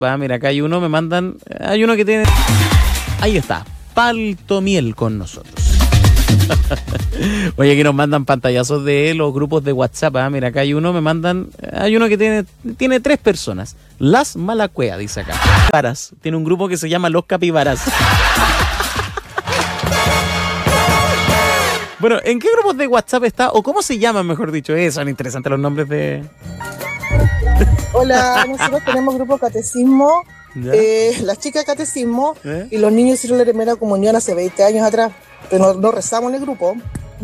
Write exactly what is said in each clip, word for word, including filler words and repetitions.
Ah, mira, acá hay uno, me mandan... Hay uno que tiene... Ahí está, Paltomiel con nosotros. Oye, aquí nos mandan pantallazos de los grupos de WhatsApp. Ah, mira, acá hay uno, me mandan... Hay uno que tiene, tiene tres personas. Las Malacuea, dice acá. Capibaras. Tiene un grupo que se llama Los Capibaras. Bueno, ¿en qué grupos de WhatsApp está? ¿O cómo se llaman, mejor dicho? Eh, son interesantes los nombres de... Hola, nosotros tenemos grupo catecismo, eh, las chicas catecismo, ¿Eh? y los niños hicieron la primera comunión hace veinte años atrás, pero no, no rezamos en el grupo.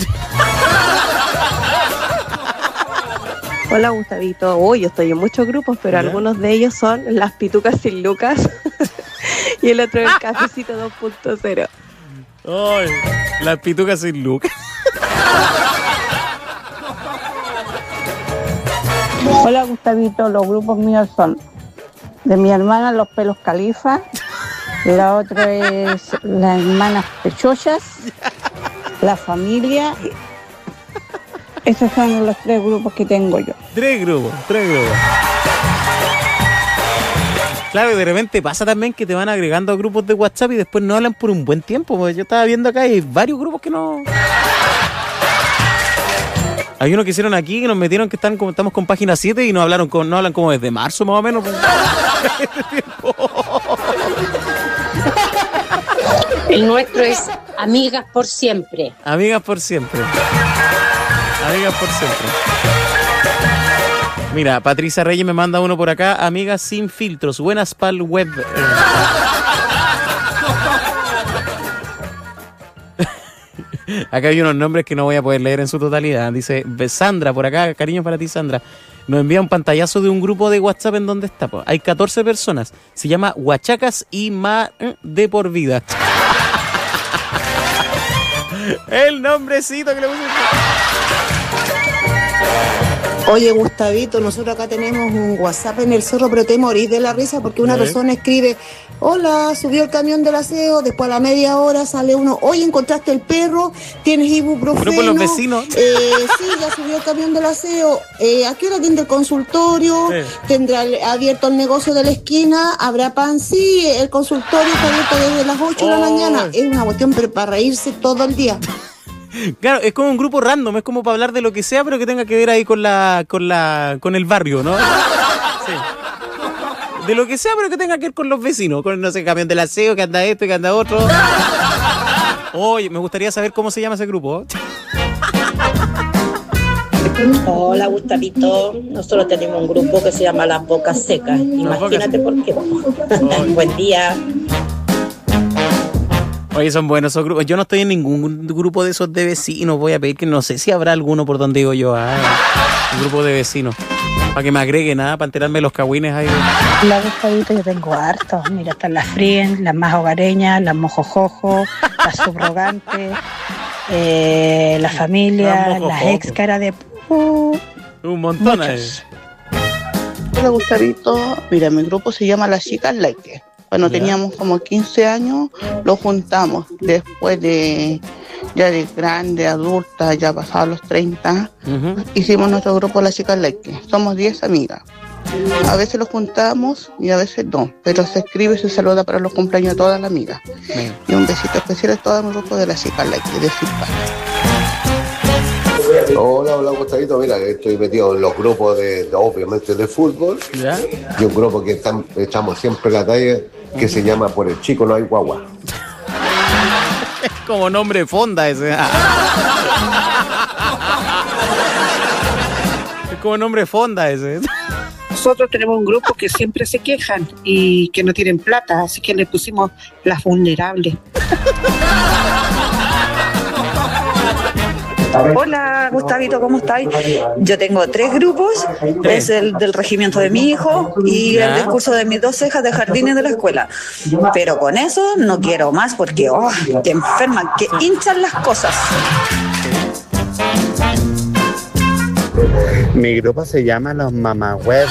Hola, Gustavito. Uy, yo estoy en muchos grupos, pero ¿Ya? Algunos de ellos son las pitucas sin lucas y el otro el cafecito dos punto cero. Ay, las pitucas sin look. Hola, Gustavito, los grupos míos son de mi hermana Los Pelos Califa, la otra es las hermanas Pechochas, la familia. Esos son los tres grupos que tengo yo. Tres grupos, tres grupos. Claro, y de repente pasa también que te van agregando a grupos de WhatsApp y después no hablan por un buen tiempo. Porque yo estaba viendo acá y hay varios grupos que no... Hay uno que hicieron aquí que nos metieron que están como, estamos con página siete y no hablaron con, no hablan como desde marzo más o menos. Este tiempo. El nuestro es Amigas por Siempre. Amigas por siempre. Amigas por siempre. Mira, Patricia Reyes me manda uno por acá. Amigas sin filtros. Buenas pal web. Acá hay unos nombres que no voy a poder leer en su totalidad. Dice Sandra, por acá, cariño para ti, Sandra. Nos envía un pantallazo de un grupo de WhatsApp en donde está. Po. Hay catorce personas. Se llama Huachacas y Ma de por vida. El nombrecito que le puse. Oye, Gustavito, nosotros acá tenemos un WhatsApp en el cerro, pero te morís de la risa porque una ¿Eh? persona escribe, hola, subió el camión del aseo, después a la media hora sale uno, oye, encontraste el perro, tienes ibuprofeno. Grupo Los Vecinos. Eh, sí, ya subió el camión del aseo. Eh, ¿A qué hora tiene el consultorio? Eh. ¿Tendrá abierto el negocio de la esquina? ¿Habrá pan? Sí, el consultorio está abierto desde las ocho de la Oh. mañana. Es una cuestión pero para reírse todo el día. Claro, es como un grupo random, es como para hablar de lo que sea, pero que tenga que ver ahí con la, con la, con el barrio, ¿no? Sí. De lo que sea, pero que tenga que ver con los vecinos, con, no sé, camión del aseo, que anda esto y que anda otro. Oye, me gustaría saber cómo se llama ese grupo. Hola, Gustavito. Nosotros tenemos un grupo que se llama Las Bocas Secas. Imagínate por qué. Buen día. Oye, son buenos esos grupos. Yo no estoy en ningún grupo de esos de vecinos. Voy a pedir que no sé si habrá alguno por donde digo yo. Ah, un grupo de vecinos. Para que me agreguen nada, para enterarme los cagüines ahí. La Gustavito yo tengo hartos. Mira, están las Frien, las más hogareñas, las mojojojo, las subrogantes, eh, la familia, Las las mojojojo. ex cara de... Uh, Un montón ahí. muchos. Hola, Gustavito. Mira, mi grupo se llama Las Chicas Like. Cuando Ya. teníamos como quince años, lo juntamos. Después de ya de grande, adulta, ya pasados los treinta, Uh-huh. hicimos nuestro grupo Las Chicas Like. Somos diez amigas. A veces los juntamos y a veces no, pero se escribe y se saluda para los cumpleaños de todas las amigas. Bien. Y un besito especial a todo mi grupo de Las Chicas Like, de Silva. Hola, hola, Gustavito. Mira, estoy metido en los grupos de, de obviamente, de fútbol. ¿Ya? Y un grupo que están, echamos siempre la talla, que se llama Por el Chico No Hay Guagua. Como nombre de fonda ese. Es como nombre de fonda ese. Nosotros tenemos un grupo que siempre se quejan y que no tienen plata, así que le pusimos Las Vulnerables. Hola, Gustavito, ¿cómo estáis? Yo tengo tres grupos, es el del regimiento de mi hijo y Ya. el del curso de mis dos hijas de jardines de la escuela. Pero con eso no quiero más porque, oh, que enferman, que hinchan las cosas. Mi grupo se llama Los Mamahuevos.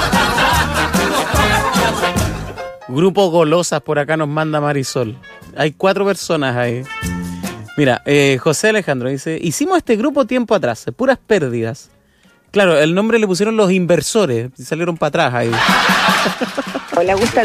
Grupo Golosas, por acá nos manda Marisol. Hay cuatro personas ahí. Mira, eh, José Alejandro dice, hicimos este grupo tiempo atrás, puras pérdidas. Claro, el nombre le pusieron los inversores. Y salieron para atrás ahí. Hola, Gustavo.